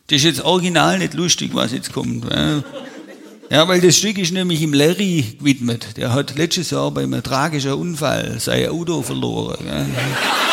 Das ist jetzt original nicht lustig, was jetzt kommt. Ja, weil das Stück ist nämlich im Larry gewidmet. Der hat letztes Jahr bei einem tragischen Unfall sein Auto verloren.